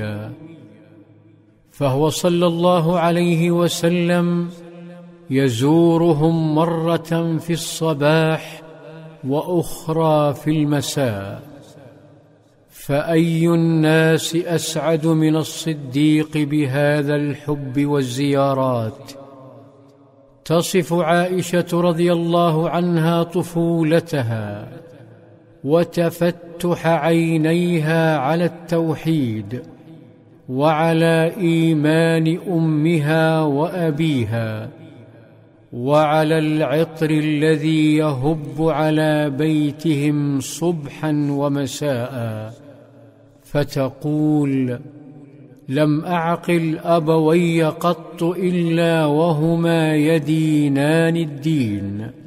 فهو صلى الله عليه وسلم يزورهم مرة في الصباح وأخرى في المساء. فأي الناس أسعد من الصديق بهذا الحب والزيارات؟ تصف عائشة رضي الله عنها طفولتها وتفتح عينيها على التوحيد وعلى إيمان أمها وأبيها وعلى العطر الذي يهب على بيتهم صبحا ومساء، فتقول: لم أعقل أبوي قط إلا وهما يدينان الدين،